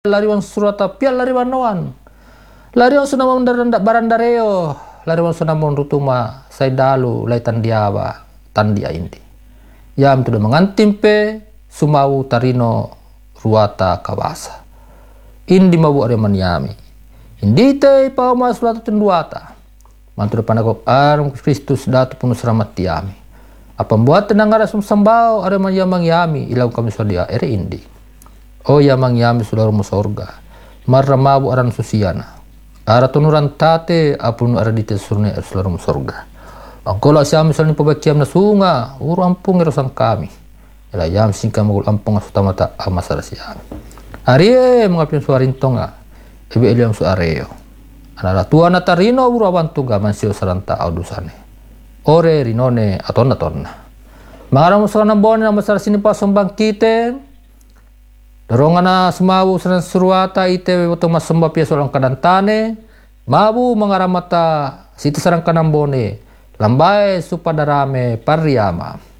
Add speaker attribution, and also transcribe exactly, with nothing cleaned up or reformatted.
Speaker 1: lariwan surata pial lariwan noan. Lariwan sunamon barandareo, lariwan sunamon rutuma saidalu lai tandiawa tandia indi. Yam tu mengantimpe sumau tarino ruata kawasa. Indi mabu areman yami. Indi te pauma sulata tenduata. Mantu depan aku arum Kristus datu punus ramat yami. Apa buat tenang ada sumsambau areman yamang yami ilau kami sodia ere indi. Oh yamang yami sudah rumus sorga. Marra mabu aran susiana. Ara tunuran tate apun ara dite surne er sudah rumus sorga. Angkola siam misalnya pebakiam na sunga uru ampung erosan kami. Ela yam singka magul ampung asutamata amasara siam. Arie mengapin suarintonga. Ebe eliam suareo. Anara tua na tarino uru awantuga mansio saranta audusane. Ore rinone atonna tonna. Mangaram usana bone na masara sini pasong bangkite. Dorongana semabu seran suruata ite woto masamba pia solang kadantane. Mabu mangaramata siti sarang kanambone. Lambai supadarame pariyama.